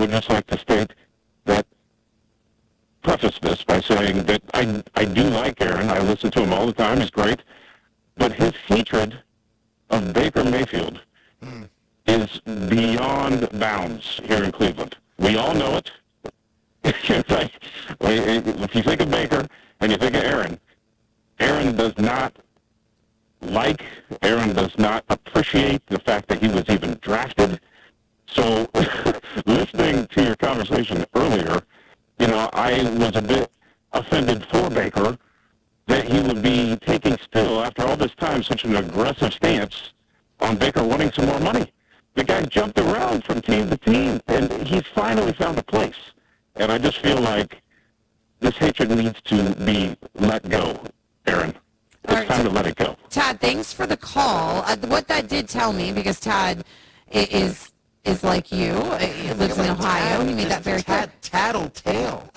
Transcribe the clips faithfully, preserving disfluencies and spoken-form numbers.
would just like to state that, preface this by saying that I, I do like Aaron. I listen to him all the time. He's great. But his hatred of Baker Mayfield mm. is beyond bounds here in Cleveland. We all know it. If you think of Baker and you think of Aaron, Aaron does not like, Aaron does not appreciate the fact that he was even drafted. So listening to your conversation earlier, you know, I was a bit offended for Baker that he would be taking still, after all this time, such an aggressive stance on Baker wanting some more money. The guy jumped around from team to team, and he's finally found a place. And I just feel like this hatred needs to be let go, Aaron. It's right, time to let it go. Tad, thanks for the call. Uh, what that did tell me, because Tad is is like you, he lives in Ohio, and he made that very clear. Tattletale.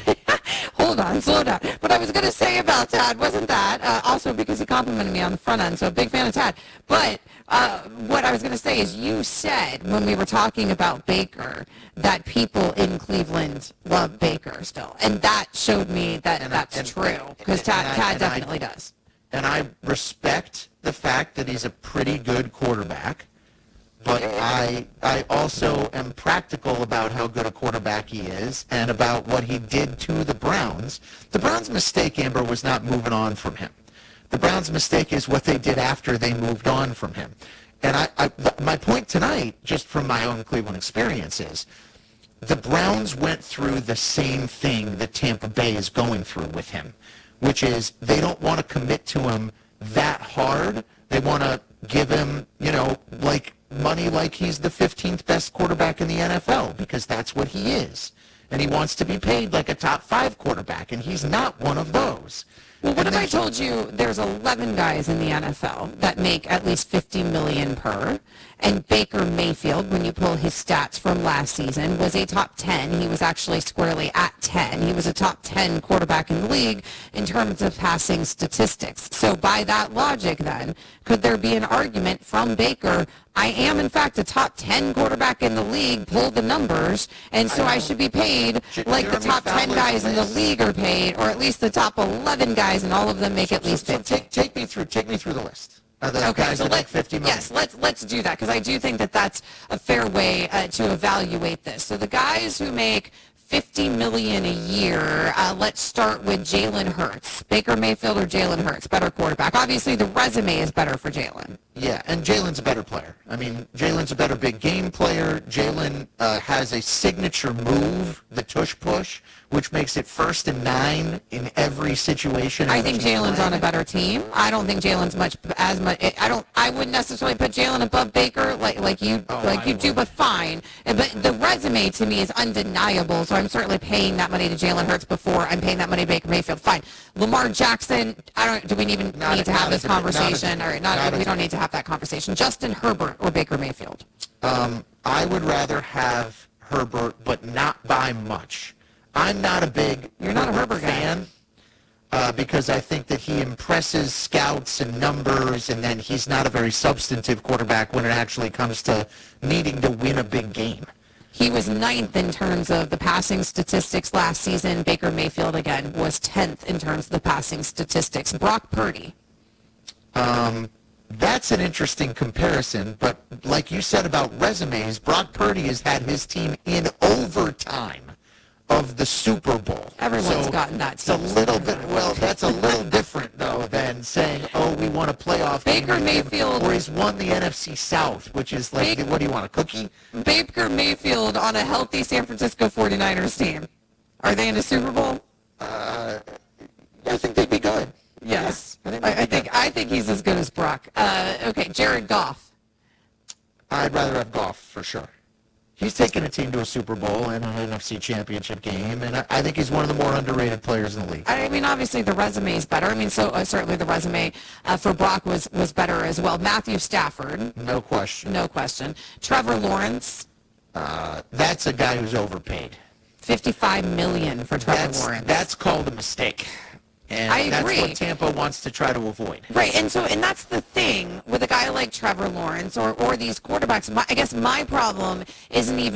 Hold on, slow down. What I was going to say about Tad wasn't that, uh, also because he complimented me on the front end, so a big fan of Tad. But uh, what I was going to say is you said when we were talking about Baker that people in Cleveland love Baker still, and that showed me that and that's I, and, true, because Tad, I, Tad definitely I, does. And I respect the fact that he's a pretty good quarterback. But I I also am practical about how good a quarterback he is and about what he did to the Browns. The Browns' mistake, Amber, was not moving on from him. The Browns' mistake is what they did after they moved on from him. And I, I my point tonight, just from my own Cleveland experience, is the Browns went through the same thing that Tampa Bay is going through with him, which is they don't want to commit to him that hard. They want to give him, you know, like money like he's the fifteenth best quarterback in the N F L, because that's what he is. And he wants to be paid like a top five quarterback, and he's not one of those. Well, what if I told you there's eleven guys in the N F L that make at least fifty million dollars per, and Baker Mayfield, when you pull his stats from last season, was a top ten. He was actually squarely at ten. He was a top ten quarterback in the league in terms of passing statistics. So by that logic, then, could there be an argument from Baker, I am, in fact, a top ten quarterback in the league, pull the numbers, and so I, I should be paid like the top ten guys in the league are paid, or at least the top eleven guys, and all of them make so, at least so, fifty. So take, take me through, take me through the list. Uh, the okay, guys so that let's, make fifty million. Yes, let's, let's do that, because I do think that that's a fair way uh, to evaluate this. So the guys who make fifty million dollars a year, uh, let's start with Jalen Hurts. Baker Mayfield or Jalen Hurts, better quarterback. Obviously, the resume is better for Jalen. Yeah, and Jalen's a better player. I mean, Jalen's a better big game player. Jalen uh, has a signature move, the tush push, which makes it first and nine in every situation. I think Jalen's on a better team. I don't think Jalen's much as much. I don't. I wouldn't necessarily put Jalen above Baker like like you oh, like I you would. do, but fine. But the resume to me is undeniable. So I'm certainly paying that money to Jalen Hurts before I'm paying that money to Baker Mayfield. Fine. Lamar Jackson. I don't. Do we even not need a, to have this a, conversation? Not a, or not? not We a, don't need to have that conversation. Justin Herbert or Baker Mayfield? Um, I would rather have Herbert, but not by much. I'm not a big You're not a Herbert fan uh, because I think that he impresses scouts and numbers, and then he's not a very substantive quarterback when it actually comes to needing to win a big game. He was ninth in terms of the passing statistics last season. Baker Mayfield, again, was tenth in terms of the passing statistics. Brock Purdy. Um, that's an interesting comparison, but like you said about resumes, Brock Purdy has had his team in overtime of the Super Bowl. Everyone's so gotten that. It's a little bit, well, that's a little different, though, than saying, oh, we want a playoff Baker game, Mayfield. or he's won the N F C South, which is like, Baker, what do you want, a cookie? Baker Mayfield on a healthy San Francisco forty-niners team. Are they in a Super Bowl? Uh, I think they'd be good. Yes. I think, I, I think I think he's as good as Brock. Uh, okay, Jared Goff. I'd rather have Goff, for sure. He's taken a team to a Super Bowl and an N F C Championship game, and I, I think he's one of the more underrated players in the league. I mean, obviously the resume is better. I mean, so uh, certainly the resume uh, for Brock was, was better as well. Matthew Stafford. No question. No question. Trevor Lawrence. Uh, that's a guy who's overpaid. fifty-five million dollars for Trevor that's, Lawrence. That's called a mistake. And I agree. That's what Tampa wants to try to avoid. Right, and so and that's the thing with a guy like Trevor Lawrence or, or these quarterbacks. My, I guess my problem isn't even